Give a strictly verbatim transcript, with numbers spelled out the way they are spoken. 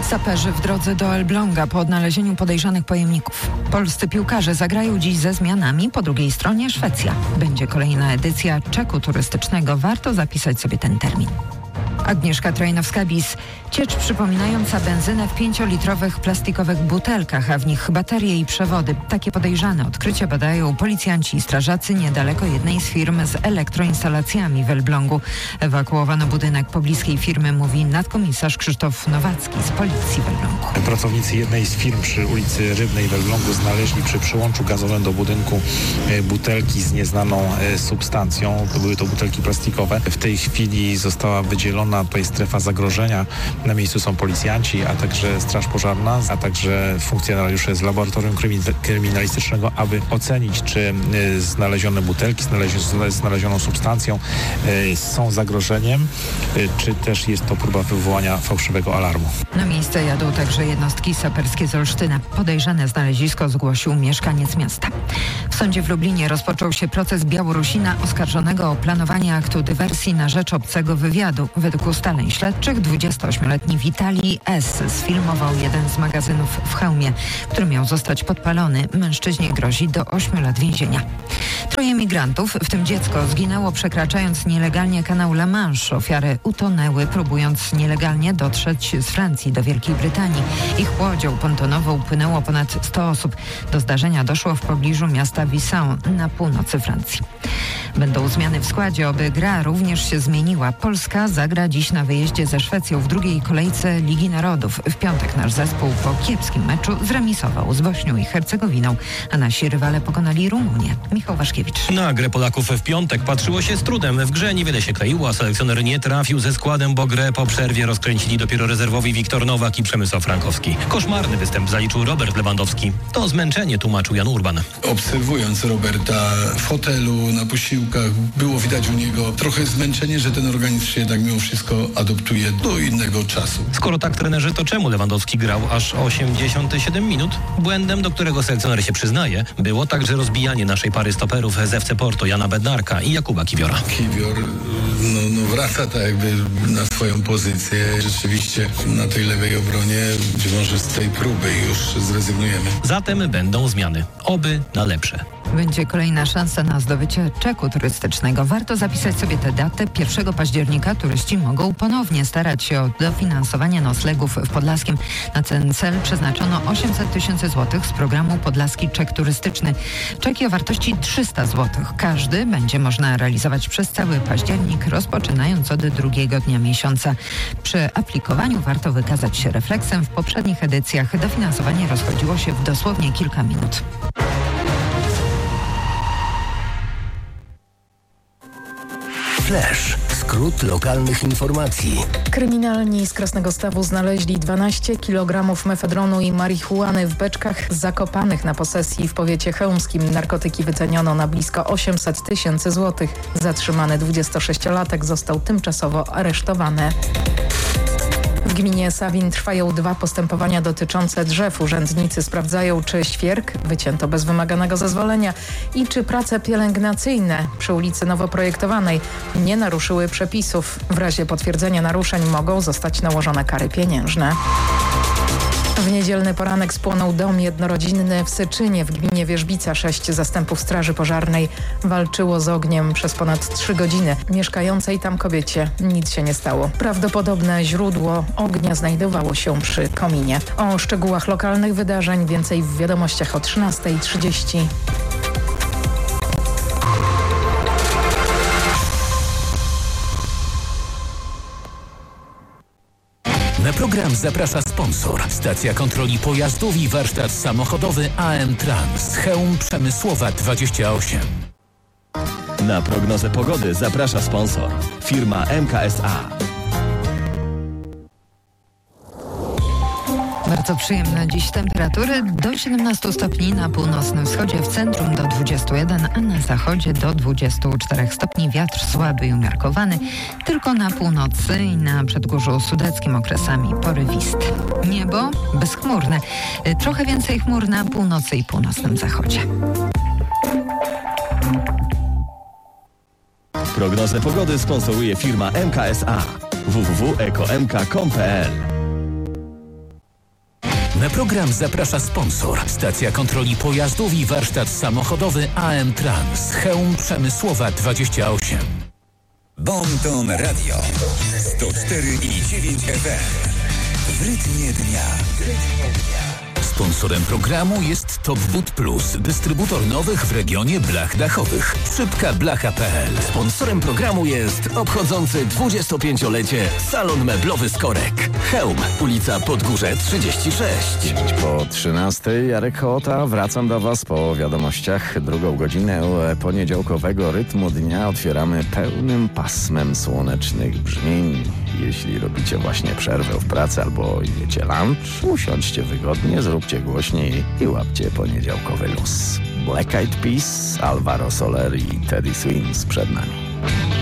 Saperzy w drodze do Elbląga po odnalezieniu podejrzanych pojemników. Polscy piłkarze zagrają dziś ze zmianami, po drugiej stronie Szwecja. Będzie kolejna edycja czeku turystycznego. Warto zapisać sobie ten termin. Agnieszka Trojnowska-Bis. Ciecz przypominająca benzynę w pięciolitrowych plastikowych butelkach, a w nich baterie i przewody. Takie podejrzane odkrycia badają policjanci i strażacy niedaleko jednej z firm z elektroinstalacjami w Elblągu. Ewakuowano budynek pobliskiej firmy, mówi nadkomisarz Krzysztof Nowacki z policji w Elblągu. Pracownicy jednej z firm przy ulicy Rybnej w Elblągu znaleźli przy przyłączu gazowym do budynku butelki z nieznaną substancją. To były to butelki plastikowe. W tej chwili została wydzielona tutaj strefa zagrożenia. Na miejscu są policjanci, a także straż pożarna, a także funkcjonariusze z laboratorium kryminalistycznego, aby ocenić, czy znalezione butelki z znalezioną substancją są zagrożeniem, czy też jest to próba wywołania fałszywego alarmu. Na miejsce jadą także jednostki saperskie z Olsztyna. Podejrzane znalezisko zgłosił mieszkaniec miasta. W sądzie w Lublinie rozpoczął się proces Białorusina oskarżonego o planowanie aktu dywersji na rzecz obcego wywiadu. Według ustaleń śledczych dwudziestoośmioletni Witalij S. sfilmował jeden z magazynów w Chełmie, który miał zostać podpalony. Mężczyźnie grozi do ośmiu lat więzienia. Troje migrantów, w tym dziecko, zginęło przekraczając nielegalnie kanał La Manche. Ofiary utonęły, próbując nielegalnie dotrzeć z Francji do Wielkiej Brytanii. Ich łodzią pontonową upłynęło ponad sto osób. Do zdarzenia doszło w pobliżu miasta Wissant na północy Francji. Będą zmiany w składzie, oby gra również się zmieniła. Polska zagra dziś na wyjeździe ze Szwecją w drugiej kolejce Ligi Narodów. W piątek nasz zespół po kiepskim meczu zremisował z Bośnią i Hercegowiną, a nasi rywale pokonali Rumunię. Michał Waszkiewicz. Na grę Polaków w piątek patrzyło się z trudem. W grze niewiele się kleiło, a selekcjoner nie trafił ze składem, bo grę po przerwie rozkręcili dopiero rezerwowi Wiktor Nowak i Przemysław Frankowski. Koszmarny występ zaliczył Robert Lewandowski. To zmęczenie tłumaczył Jan Urban. Obserwując Roberta w fotelu, na posiłkach, było widać u niego trochę zmęczenie, że ten organizm się jednak mimo wszystko adoptuje do innego czasu. Skoro tak, trenerzy, to czemu Lewandowski grał aż osiemdziesiąt siedem minut? Błędem, do którego selekcjoner się przyznaje, było także rozbijanie naszej pary stoperów z F C Porto, Jana Bednarka i Jakuba Kiwiora. Kiwior no, no wraca tak jakby na swoją pozycję. Rzeczywiście na tej lewej obronie być może z tej próby już zrezygnujemy. Zatem będą zmiany. Oby na lepsze. Będzie kolejna szansa na zdobycie czeku turystycznego. Warto zapisać sobie tę datę. pierwszego października turyści mogą ponownie starać się o dofinansowanie noclegów w Podlaskiem. Na ten cel przeznaczono osiemset tysięcy złotych z programu Podlaski Czek Turystyczny. Czeki o wartości trzysta złotych. Każdy będzie można realizować przez cały październik, rozpoczynając od drugiego dnia miesiąca. Przy aplikowaniu warto wykazać się refleksem. W poprzednich edycjach dofinansowanie rozchodziło się w dosłownie kilka minut. Flash. Skrót lokalnych informacji. Kryminalni z Krasnego znaleźli dwanaście kilogramów mefedronu i marihuany w beczkach zakopanych na posesji w powiecie chełmskim. Narkotyki wyceniono na blisko osiemset tysięcy złotych. Zatrzymany dwudziestosześciolatek został tymczasowo aresztowany. W gminie Sawin trwają dwa postępowania dotyczące drzew. Urzędnicy sprawdzają, czy świerk wycięto bez wymaganego zezwolenia i czy prace pielęgnacyjne przy ulicy Nowoprojektowanej nie naruszyły przepisów. W razie potwierdzenia naruszeń mogą zostać nałożone kary pieniężne. W niedzielny poranek spłonął dom jednorodzinny w Syczynie w gminie Wierzbica. Sześć zastępów straży pożarnej walczyło z ogniem przez ponad trzy godziny. Mieszkającej tam kobiecie nic się nie stało. Prawdopodobne źródło ognia znajdowało się przy kominie. O szczegółach lokalnych wydarzeń więcej w wiadomościach o trzynastej trzydzieści. Na program zaprasza sponsor. Stacja kontroli pojazdów i warsztat samochodowy A M Trans. Chełm Przemysłowa dwadzieścia osiem. Na prognozę pogody zaprasza sponsor. Firma M K S A. Bardzo przyjemne dziś temperatury do siedemnastu stopni na północnym wschodzie, w centrum do dwudziestu jeden, a na zachodzie do dwudziestu czterech stopni. Wiatr słaby i umiarkowany, tylko na północy i na przedgórzu sudeckim okresami porywisty. Niebo bezchmurne, trochę więcej chmur na północy i północnym zachodzie. Prognozę pogody sponsoruje firma M K S A. w w w kropka eko m k kropka com kropka p l Na program zaprasza sponsor. Stacja kontroli pojazdów i warsztat samochodowy A M Trans. Chełm Przemysłowa dwadzieścia osiem. Bonton Radio sto cztery i dziewięć F M. W rytmie dnia. Sponsorem programu jest Top Wood Plus, dystrybutor nowych w regionie blach dachowych. Szybka blacha kropka p l. Sponsorem programu jest obchodzący dwudziestopięciolecie Salon Meblowy Skorek. Chełm, ulica Podgórze trzydzieści sześć. Po trzynastej Jarek Hołota, wracam do Was po wiadomościach. Drugą godzinę poniedziałkowego rytmu dnia otwieramy pełnym pasmem słonecznych brzmień. Jeśli robicie właśnie przerwę w pracy albo jecie lunch, usiądźcie wygodnie, zróbcie głośniej i łapcie poniedziałkowy luz. Black Eyed Peas, Alvaro Soler i Teddy Swims przed nami.